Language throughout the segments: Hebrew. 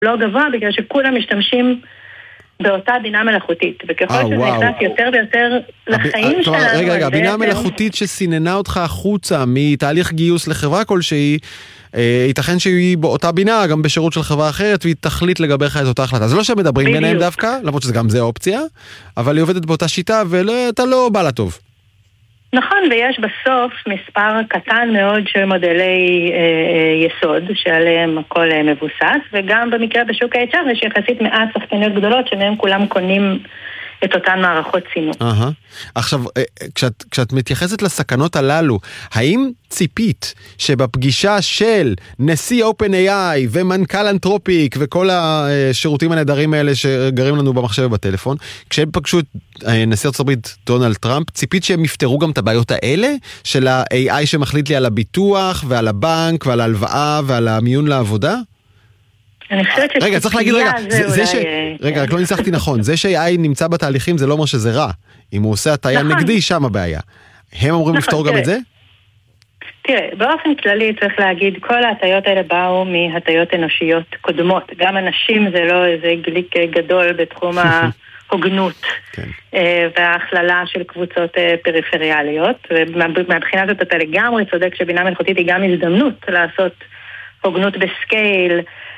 לא גבוה, בגלל שכולם משתמשים באותה בינה מלאכותית, וככל שזה נכנס יותר ויותר לחיים שלנו... רגע, בינה מלאכותית שסיננה אותך החוצה מתהליך גיוס לחברה כלשהי, ייתכן שהיא באותה בינה, גם בשירות של חברה אחרת, והיא תחליט לגביך את אותה החלטה. זה לא שמדברים ביניהם דווקא, למרות שזה גם זה אופציה, אבל היא עובדת באותה שיטה, ואתה לא בא לטוב. נכון, ויש בסוף מספר קטן מאוד של מודלי יסוד, שעליהם הכל מבוסס, וגם במקרה בשוק ה-HR יש יחסית מעט שחקניות גדולות, שמהם כולם קונים את אותן מערכות סינון. עכשיו, כשאת מתייחסת לסכנות הללו, האם ציפית שבפגישה של נשיא OpenAI ומנכ"ל אנתרופיק וכל השירותים הנהדרים האלה שגרים לנו במחשב ובטלפון, כשהם פגשו את נשיא ארצות הברית דונלד טראמפ, ציפית שהם יפתרו גם את הבעיות האלה של ה-AI שמחליט לי על הביטוח ועל הבנק ועל ההלוואה ועל המיון לעבודה? רגע, צריך להגיד, רגע, רק לא ניסחתי נכון, זה ש-AI נמצא בתהליכים זה לא אומר שזה רע, אם הוא עושה הטעיה נגדי, שם הבעיה. הם אמורים לפתור גם את זה? תראה, באופן כללי צריך להגיד, כל ההטיות האלה באו מהטיות אנושיות קודמות, גם אנשים זה לא איזה גליק גדול בתחום ההוגנות וההכללה של קבוצות פריפריאליות, ומהבחינה הזאת אתה לגמרי צודק שבינה מלאכותית היא גם הזדמנות לעשות הוגנות בסקייל,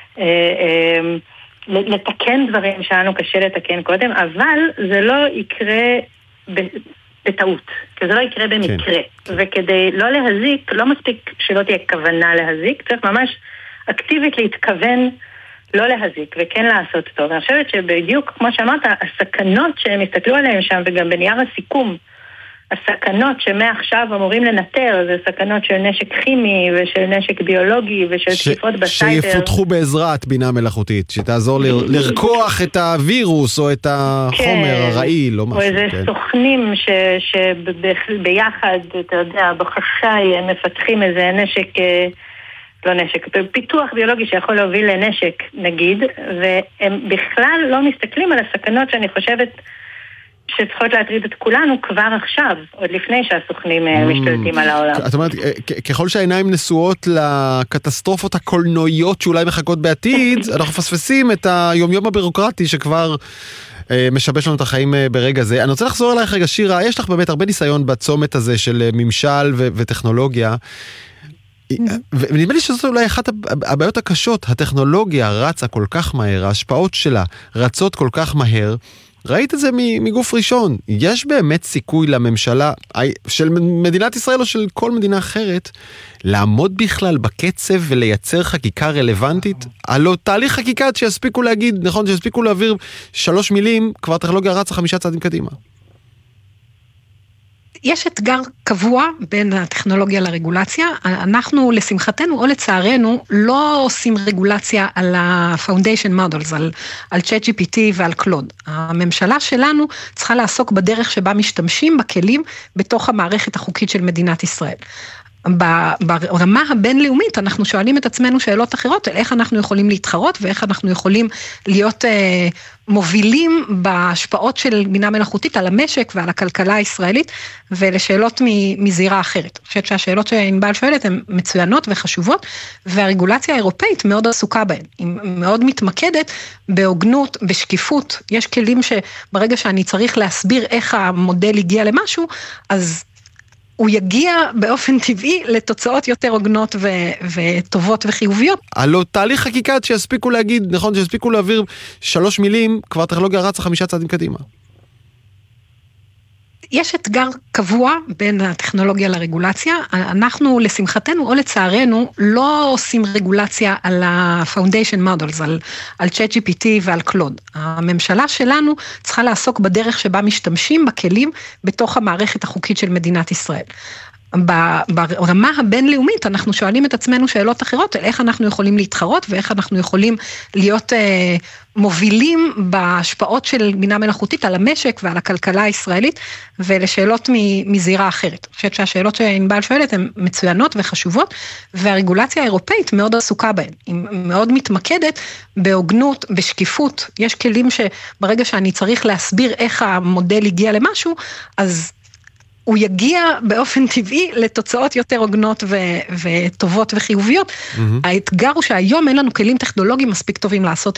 לתקן דברים שלנו קשה לתקן קודם, אבל זה לא יקרה בטעות, כי זה לא יקרה במקרה, וכדי לא להזיק, לא מספיק שלא תהיה כוונה להזיק, צריך ממש אקטיבית להתכוון לא להזיק וכן לעשות טוב. אני חושבת שבדיוק כמו שאמרת, הסכנות שהם הסתכלו עליהם שם, וגם בנייר הסיכום, הסכנות שמעכשיו אמורים לנטר, זה סכנות של נשק כימי ושל נשק ביולוגי ושל תקיפות בסייבר. שיפותחו בעזרת בינה מלאכותית, שתעזור לרקוח את הווירוס או את החומר הרעיל או משהו. או איזה סוכנים שביחד, אתה יודע, בחשאי הם מפתחים איזה נשק, לא נשק, פיתוח ביולוגי שיכול להוביל לנשק נגיד, והם בכלל לא מסתכלים על הסכנות שאני חושבת שצריכות להטריד את כולנו כבר עכשיו, עוד לפני שהסוכנים משתלטים על העולם. את אומרת, ככל שהעיניים נשואות לקטסטרופות הקולנועיות שאולי מחכות בעתיד, אנחנו פספסים את היומיום הבירוקרטי שכבר משבש לנו את החיים ברגע זה. אני רוצה לחזור אלייך רגע, שירה, יש לך באמת הרבה ניסיון בצומת הזה של ממשל וטכנולוגיה, ונדמה לי שזאת אולי אחת הבעיות הקשות, הטכנולוגיה רצה כל כך מהר, ההשפעות שלה רצות כל כך מהר, ראית את זה מגוף ראשון. יש באמת סיכוי לממשלה של מדינת ישראל או של כל מדינה אחרת לעמוד בכלל בקצב ולייצר חקיקה רלוונטית? הלא תהליך חקיקה שיספיקו להגיד, נכון, שיספיקו להעביר 3 מילים, כבר טכנולוגיה רצה 5 צעדים קדימה. יש אתגר קבוע בין הטכנולוגיה לרגולציה. אנחנו לשמחתנו או לצערנו לא עושים רגולציה על ה-Foundation Models, על ChatGPT ועל קלוד. הממשלה שלנו צריכה לעסוק בדרך שבה משתמשים בכלים בתוך המערכת החוקית של מדינת ישראל. ברמה הבינלאומית אנחנו שואלים את עצמנו שאלות אחרות, איך אנחנו יכולים להתחרות ואיך אנחנו יכולים להיות מובילים בהשפעות של בינה מלאכותית על המשק ועל הכלכלה הישראלית, ולשאלות מזירה אחרת. אני חושבת שהשאלות שענבל שואלת הן מצוינות וחשובות, והרגולציה האירופאית מאוד עסוקה בהן. היא מאוד מתמקדת בהוגנות, בשקיפות. יש כלים שברגע שאני צריך להסביר איך המודל הגיע למשהו, אז הוא יגיע באופן טבעי לתוצאות יותר הוגנות וטובות וחיוביות. הלא תהליך חקיקה שיספיקו להגיד, נכון, שיספיקו להעביר 3 מילים, כבר טכנולוגיה רצה 5 צעדים קדימה. יש אתגר קבוע בין הטכנולוגיה לרגולציה. אנחנו לשמחתנו או לצערנו לא עושים רגולציה על ה-Foundation Models, על ChatGPT ועל קלוד. הממשלה שלנו צריכה לעסוק בדרך שבה משתמשים בכלים בתוך המערכת החוקית של מדינת ישראל. ברמה הבינלאומית אנחנו שואלים את עצמנו שאלות אחרות, איך אנחנו יכולים להתחרות ואיך אנחנו יכולים להיות מובילים בהשפעות של בינה מלאכותית על המשק ועל הכלכלה הישראלית, ולשאלות מזירה אחרת. אני חושבת שהשאלות שענבל שואלת הן מצוינות וחשובות, והרגולציה האירופאית מאוד עסוקה בהן. היא מאוד מתמקדת בהוגנות, בשקיפות. יש כלים שברגע שאני צריך להסביר איך המודל הגיע למשהו, אז הוא יגיע באופן טבעי לתוצאות יותר הוגנות וטובות וחיוביות. האתגר הוא שהיום אין לנו כלים טכנולוגיים מספיק טובים לעשות